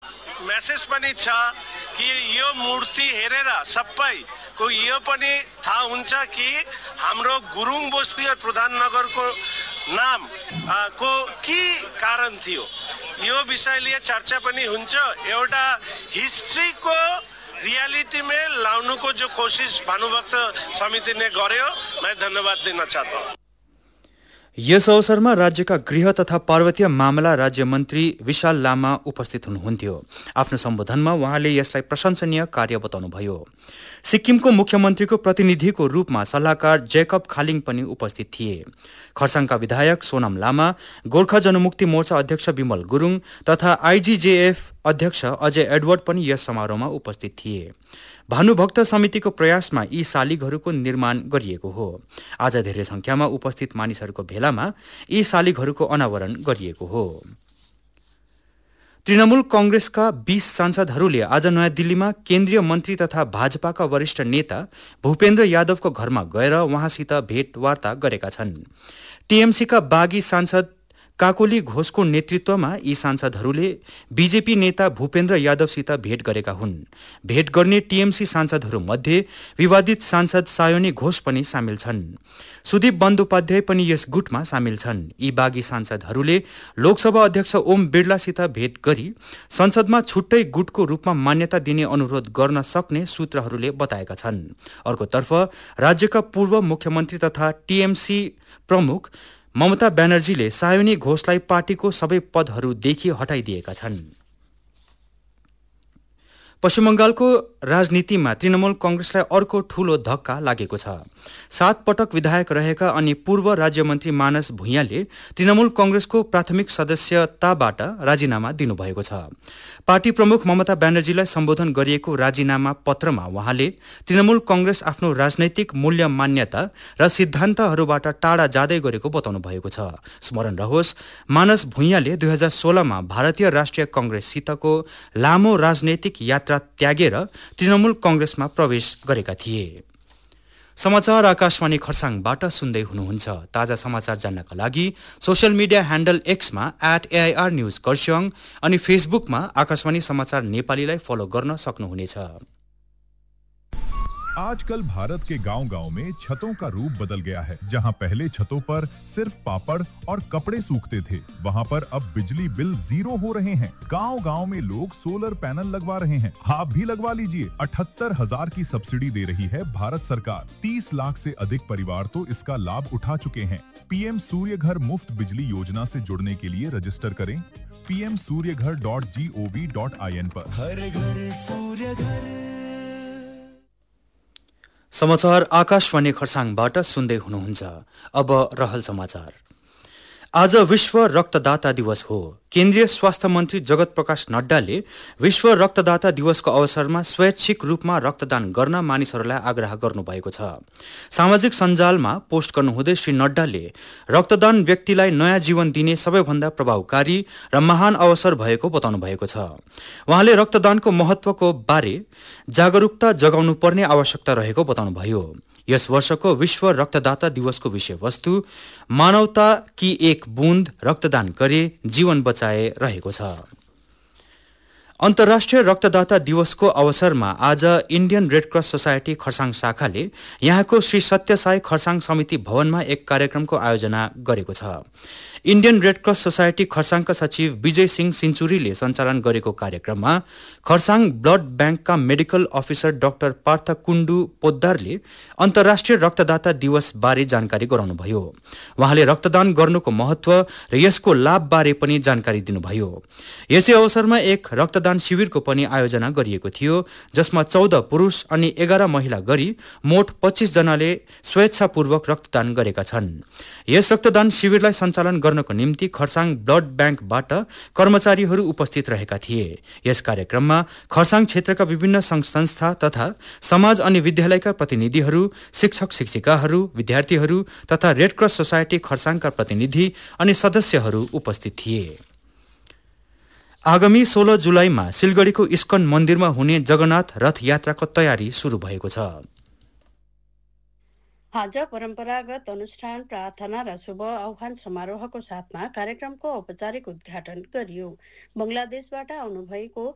Message पनि छ कि यो मूर्ति हेरेर सबैको यो पनि थाहा हुन्छ कि हाम्रो गुरुङ बस्ती र प्रधाननगरको नाम को के कारण थियो। यो विषयले चर्चा पनि हुन्छ। एउटा हिस्ट्रीको रियालिटीमा लाउनुको जो कोसिस भानुभक्त समितिले गर्यो, मैं धन्यवाद दिन चाहता हूँ। यस अवसरमा राज्यका गृह तथा पर्वतीय मामला राज्य मन्त्री विशाल लामा उपस्थित हुनुहुन्थ्यो। आफ्नो सम्बोधनमा उहाँले यसलाई प्रशंसनीय कार्य बताउनुभयो। सिक्किमको मुख्यमन्त्रीको प्रतिनिधिको रूपमा सल्लाहकार जेकब खालिङ पनि उपस्थित थिए। खरसाङका विधायक सोनाम लामा, गोर्खा जनमुक्ति मोर्चा अध्यक्ष विमल गुरुङ तथा आइजिजेएफ अध्यक्ष अजय एडवर्ड पनि यस समारोहमा उपस्थित थिए। भानुभक्त समितिको प्रयासमा यी शालिगहरूको निर्माण गरिएको हो। आज धेरै संख्यामा उपस्थित मानिसहरूको भेलामा यी शालिगहरूको अनावरण गरिएको हो। तृणमूल कंग्रेसका 20 सांसदहरूले आज नयाँ दिल्लीमा केन्द्रीय मन्त्री तथा भाजपाका वरिष्ठ नेता भूपेन्द्र यादवको घरमा गएर उहाँसित भेटवार्ता गरेका छन्। टीएमसीका बागी सांसद काकोली घोषको नेतृत्वमा यी सांसदहरूले बीजेपी नेता भूपेन्द्र यादवसित भेट गरेका हुन्। भेट गर्ने टीएमसी सांसदहरूमध्ये विवादित सांसद सायोनी घोष पनि सामेल छन्। सुदीप बन्दोपाध्याय पनि यस गुटमा सामेल छन्। यी बागी सांसदहरूले लोकसभा अध्यक्ष ओम बिर्लासित भेट गरी संसदमा छुट्टै गुटको रूपमा मान्यता दिने अनुरोध गर्न सक्ने सूत्रहरूले बताएका छन्। अर्कोतर्फ राज्यका पूर्व मुख्यमन्त्री तथा टीएमसी प्रमुख ममता ब्यानर्जीले सायोनी घोषलाई पार्टीको सबै पदहरूदेखि हटाइदिएका छन्। पश्चिम बंगालको राजनीतिमा तृणमूल कंग्रेसलाई अर्को ठूलो धक्का लागेको छ। 7 पटक विधायक रहेका अनि पूर्व राज्यमन्त्री मानस भुइँयाले तृणमूल कंग्रेसको प्राथमिक सदस्यताबाट राजीनामा दिनुभएको छ। पार्टी प्रमुख ममता ब्यानर्जीलाई सम्बोधन गरिएको राजीनामा पत्रमा उहाँले तृणमूल कंग्रेस आफ्नो राजनैतिक मूल्य मान्यता र सिद्धान्तहरूबाट टाढा जाँदै गरेको बताउनु भएको छ। स्मरण रहोस्, मानस भुइँयाले 2016 मा भारतीय राष्ट्रिय कंग्रेससितको लामो राजनैतिक यात्रा त्यागेर तृणमूल कंग्रेसमा प्रवेश गरेका थिए। समाचार आकाशवाणी खरसाङबाट सुन्दै हुनुहुन्छ। ताजा समाचार जान्नका लागि social media handle एक्समा @AIR news Kurseong अनि फेसबुकमा आकाशवाणी समाचार नेपालीलाई फलो गर्न सक्नुहुनेछ। आजकल भारत के गांव-गांव में छतों का रूप बदल गया है। जहां पहले छतों पर सिर्फ पापड़ और कपड़े सूखते थे, वहां पर अब बिजली बिल 0 हो रहे हैं। गांव-गांव में लोग सोलर पैनल लगवा रहे हैं। आप भी लगवा लीजिए। 78,000 की सब्सिडी दे रही है भारत सरकार। 30 लाख से अधिक परिवार तो इसका लाभ उठा चुके हैं। पीएम सूर्य घर मुफ्त बिजली योजना से जुड़ने के लिए रजिस्टर करें pmsuryaghar.gov.in पर। हर घर सूर्य घर। समाचार आकाशवाणी खरसाङबाट सुन्दै हुनुहुन्छ। अब रहल समाचार। आज विश्व रक्तदाता दिवस हो। केन्द्रीय स्वास्थ्य मन्त्री जगत प्रकाश नड्डाले विश्व रक्तदाता दिवसको अवसरमा स्वैच्छिक रूपमा रक्तदान गर्न मानिसहरूलाई आग्रह गर्नुभएको छ। सामाजिक सञ्जालमा पोस्ट गर्नुहुँदै श्री नड्डाले रक्तदान व्यक्तिलाई नयाँ जीवन दिने सबैभन्दा प्रभावकारी र महान अवसर भएको बताउनु भएको छ। उहाँले रक्तदानको महत्वको बारे जागरूकता जगाउनु पर्ने आवश्यकता रहेको बताउनुभयो। यस वर्षको विश्व रक्तदाता दिवसको विषयवस्तु मानवता की एक बूंद रक्तदान करे जीवन बचाए रहेको छ। अन्तर्राष्ट्रिय रक्तदाता दिवसको अवसरमा आज Indian red cross society Kurseong शाखाले यहाँको श्री सत्यसाई खरसाङ समिति भवनमा एक कार्यक्रमको आयोजना गरेको छ। इन्डियन रेड क्रस सोसाइटी खरसाङका सचिव विजय सिंह सिन्चुरीले सञ्चालन गरेको कार्यक्रममा खरसाङ ब्लड ब्याङ्कका मेडिकल अफिसर डाक्टर पार्थ कुण्डु पोद्दारले अन्तर्राष्ट्रिय रक्तदाता दिवस बारे जानकारी गराउनुभयो। उहाँले रक्तदान गर्नुको महत्व र यसको लाभ बारे पनि जानकारी दिनुभयो। यसै अवसरमा एक रक्तदान शिविरको पनि आयोजना गरिएको थियो, जसमा 14 पुरुष अनि 11 महिला गरी मोट 25 जनाले स्वेच्छापूर्वक रक्तदान गरेका छन्। यस रक्तदान शिविरलाई सञ्चालन गर्नको निम्ति खरसाङ ब्लड ब्याङ्कबाट कर्मचारीहरू उपस्थित रहेका थिए। यस कार्यक्रममा खरसाङ क्षेत्रका विभिन्न सङ्घ संस्था तथा समाज अनि विद्यालयका प्रतिनिधिहरू, शिक्षक शिक्षिकाहरू, विद्यार्थीहरू तथा रेड क्रस सोसाइटी खरसाङका प्रतिनिधि अनि सदस्यहरू उपस्थित थिए। आगामी 16 जुलाईमा सिलगढीको इस्कन मन्दिरमा हुने जगन्नाथ रथ यात्राको तयारी सुरु भएको छ। आज परम्परागत अनुष्ठान, प्रार्थना र शुभ आह्वान समारोहको साथमा कार्यक्रमको औपचारिक उद्घाटन गरियो। बंगलादेशबाट आउनुभएको